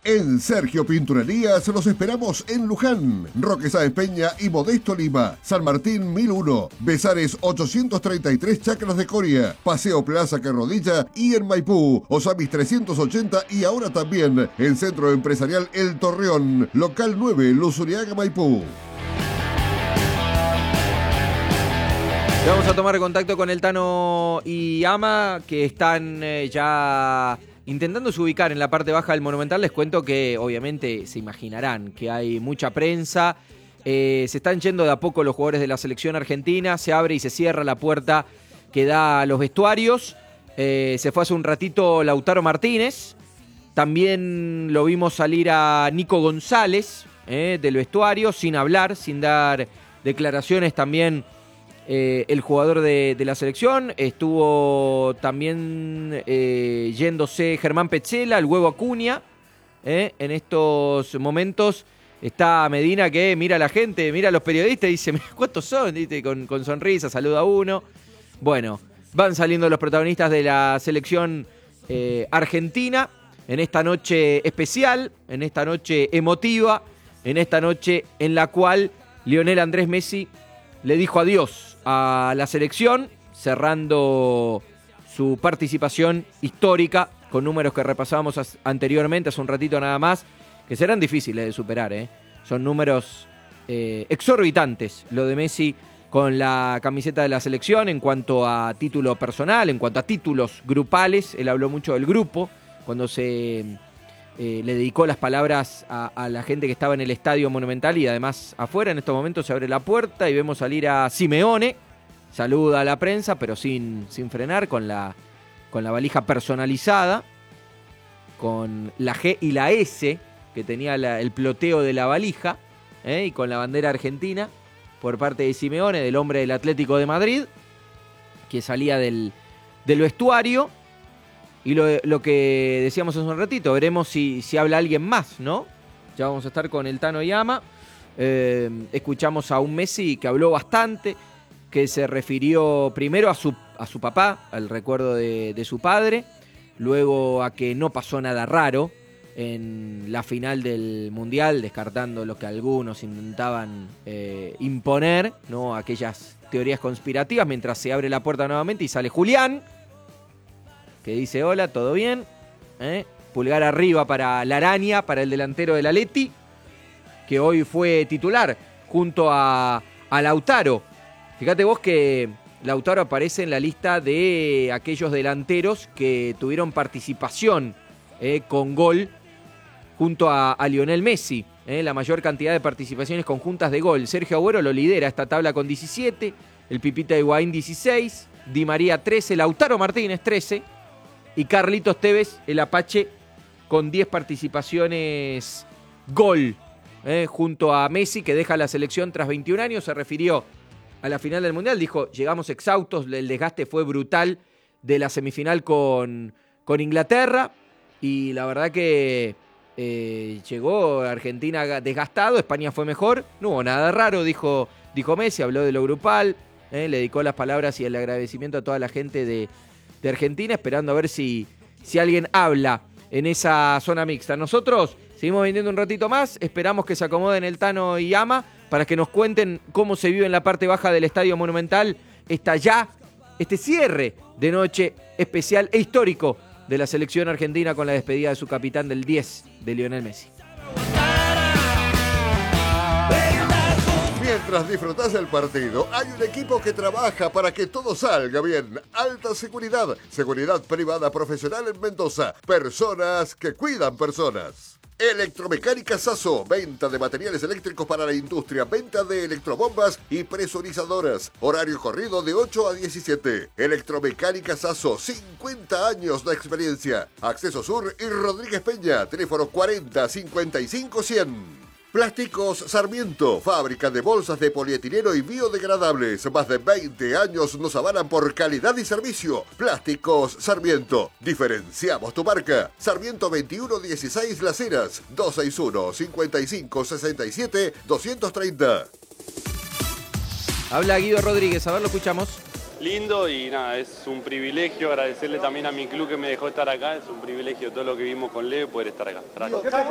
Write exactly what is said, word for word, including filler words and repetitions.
En Sergio Pinturerías los esperamos en Luján, Roque Sáenz Peña y Modesto Lima, San Martín mil uno, Besares ochocientos treinta y tres Chacras de Coria, Paseo Plaza Carrodilla y en Maipú, Osamis trescientos ochenta y ahora también en Centro Empresarial El Torreón, local nueve, Luzuriaga, Maipú. Vamos a tomar contacto con el Tano y Ama, que están eh, ya intentándose ubicar en la parte baja del Monumental. Les cuento que obviamente se imaginarán que hay mucha prensa. Eh, se están yendo de a poco los jugadores de la selección argentina. Se abre y se cierra la puerta que da a los vestuarios. Eh, se fue hace un ratito Lautaro Martínez. También lo vimos salir a Nico González eh, del vestuario, sin hablar, sin dar declaraciones también. Eh, el jugador de, de la selección. Estuvo también eh, yéndose Germán Petzela, el Huevo Acuña. Eh, en estos momentos está Medina, que mira a la gente, mira a los periodistas y dice, ¿cuántos son? Dice, con, con sonrisa, saluda a uno. Bueno, van saliendo los protagonistas de la selección eh, argentina en esta noche especial, en esta noche emotiva, en esta noche en la cual Lionel Andrés Messi le dijo adiós a la selección, cerrando su participación histórica con números que repasábamos anteriormente, hace un ratito nada más, que serán difíciles de superar, ¿eh? Son números eh, exorbitantes, lo de Messi con la camiseta de la selección en cuanto a título personal, en cuanto a títulos grupales. Él habló mucho del grupo, cuando se eh, le dedicó las palabras a, a la gente que estaba en el Estadio Monumental y además afuera. En estos momentos se abre la puerta y vemos salir a Simeone, saluda a la prensa, pero sin, sin frenar, con la, con la valija personalizada, con la G y la S, que tenía la, el ploteo de la valija, ¿eh? Y con la bandera argentina, por parte de Simeone, del hombre del Atlético de Madrid, que salía del, del vestuario. Y lo, lo que decíamos hace un ratito, veremos si, si habla alguien más, ¿no? Ya vamos a estar con el Tano y Ama. Eh, escuchamos a un Messi que habló bastante, que se refirió primero a su, a su papá, al recuerdo de, de su padre, luego a que no pasó nada raro en la final del Mundial, descartando lo que algunos intentaban eh, imponer, ¿no? Aquellas teorías conspirativas, mientras se abre la puerta nuevamente y sale Julián, que dice hola, ¿todo bien? ¿Eh? Pulgar arriba para la araña, para el delantero del Atleti, que hoy fue titular junto a, a Lautaro. Fíjate vos que Lautaro aparece en la lista de aquellos delanteros que tuvieron participación eh, con gol junto a, a Lionel Messi. Eh, la mayor cantidad de participaciones conjuntas de gol. Sergio Agüero lo lidera esta tabla con diecisiete, el Pipita Higuaín dieciséis, Di María trece, Lautaro Martínez trece y Carlitos Tevez, el Apache, con diez participaciones gol eh, junto a Messi, que deja la selección tras veintiún años. Se refirió a la final del Mundial, dijo, llegamos exhaustos, el desgaste fue brutal de la semifinal con, con Inglaterra, y la verdad que eh, llegó Argentina desgastado, España fue mejor, no hubo nada raro, dijo, dijo Messi, habló de lo grupal, eh, le dedicó las palabras y el agradecimiento a toda la gente de, de Argentina, esperando a ver si, si alguien habla en esa zona mixta. Nosotros seguimos vendiendo un ratito más, esperamos que se acomoden el Tano y Ama para que nos cuenten cómo se vive en la parte baja del Estadio Monumental esta ya, este cierre de noche especial e histórico de la selección argentina con la despedida de su capitán del diez, de Lionel Messi. Mientras disfrutás del partido, hay un equipo que trabaja para que todo salga bien. Alta Seguridad, seguridad privada profesional en Mendoza. Personas que cuidan personas. Electromecánica Sasso, venta de materiales eléctricos para la industria, venta de electrobombas y presurizadoras. Horario corrido de ocho a diecisiete. Electromecánica Sasso, cincuenta años de experiencia. Acceso Sur y Rodríguez Peña, teléfono cuarenta cincuenta y cinco cien. Plásticos Sarmiento, fábrica de bolsas de polietileno y biodegradables. Más de veinte años nos avalan por calidad y servicio. Plásticos Sarmiento, diferenciamos tu marca. Sarmiento veintiuno dieciséis Las Heras, dos seis uno, cinco cinco seis siete, dos tres cero. Habla Guido Rodríguez, a ver, lo escuchamos. Lindo y nada, es un privilegio agradecerle también a mi club que me dejó estar acá. Es un privilegio todo lo que vimos con Leo poder estar acá. Gracias.